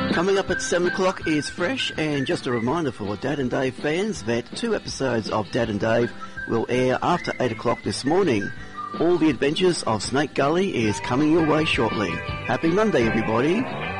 Coming up at 7 o'clock is Fresh, and just a reminder for Dad and Dave fans that 2 episodes of Dad and Dave will air after 8 o'clock this morning. All the Adventures of Snake Gully is coming your way shortly. Happy Monday, everybody.